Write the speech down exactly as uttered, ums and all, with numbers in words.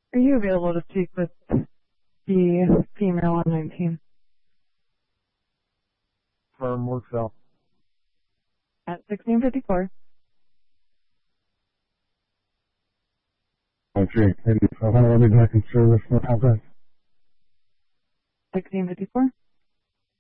Are you available to speak with the female on nineteen? Firm Workville. At sixteen fifty-four. Okay, eighty-five hundred, I'll be back in service. No, how good? sixteen fifty-four.